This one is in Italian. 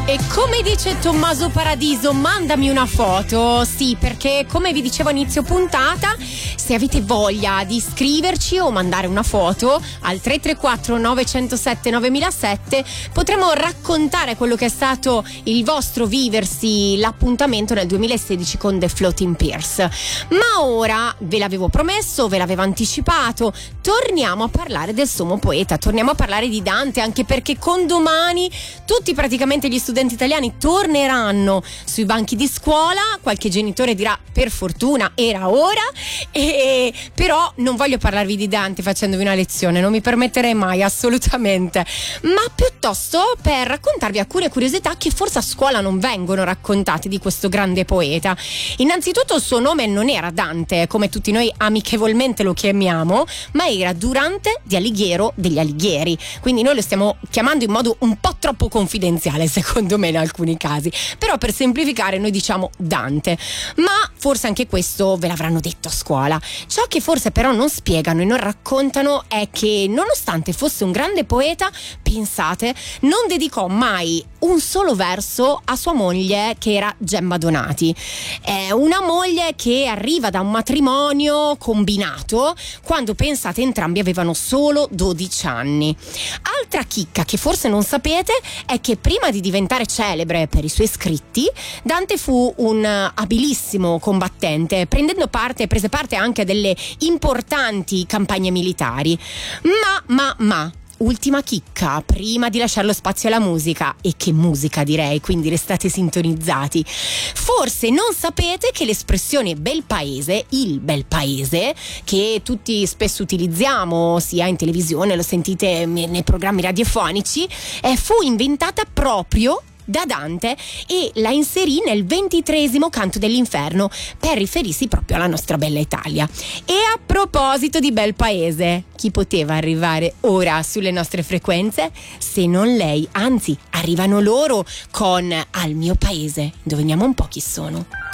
E come dice Tommaso Paradiso, mandami una foto. Sì, perché come vi dicevo a inizio puntata, se avete voglia di scriverci o mandare una foto al 334 907 9007, potremo raccontare quello che è stato il vostro viversi, l'appuntamento nel 2016 con The Floating Piers. Ma ora, ve l'avevo promesso, ve l'avevo anticipato, torniamo a parlare del sommo poeta, torniamo a parlare di Dante, anche perché con domani tutti praticamente gli studenti italiani torneranno sui banchi di scuola. Qualche genitore dirà per fortuna era ora, però non voglio parlarvi di Dante facendovi una lezione, non mi permetterei mai, assolutamente, ma piuttosto per raccontarvi alcune curiosità che forse a scuola non vengono raccontate di questo grande poeta. Innanzitutto il suo nome non era Dante, come tutti noi amichevolmente lo chiamiamo, ma era Durante di Alighiero degli Alighieri, quindi noi lo stiamo chiamando in modo un po' troppo confidenziale secondo me in alcuni casi, però per semplificare noi diciamo Dante. Ma forse anche questo ve l'avranno detto a scuola. Ciò che forse però non spiegano e non raccontano è che nonostante fosse un grande poeta, pensate, non dedicò mai un solo verso a sua moglie, che era Gemma Donati. È una moglie che arriva da un matrimonio combinato quando, pensate, entrambi avevano solo 12 anni. Altra chicca che forse non sapete è che prima di diventare celebre per i suoi scritti, Dante fu un abilissimo combattente, prese parte anche a delle importanti campagne militari. Ma ultima chicca, prima di lasciare lo spazio alla musica, e che musica direi, quindi restate sintonizzati. Forse non sapete che l'espressione bel paese, il bel paese, che tutti spesso utilizziamo sia in televisione, lo sentite nei programmi radiofonici, fu inventata proprio da Dante e la inserì nel 23° canto dell'Inferno per riferirsi proprio alla nostra bella Italia. E a proposito di bel paese, chi poteva arrivare ora sulle nostre frequenze se non lei? Anzi, arrivano loro con Al mio paese. Indoviniamo un po' chi sono.